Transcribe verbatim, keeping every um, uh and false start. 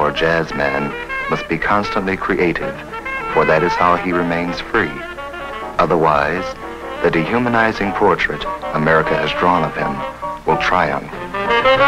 or jazz man must be constantly creative, for that is how he remains free. Otherwise, the dehumanizing portrait America has drawn of him will triumph.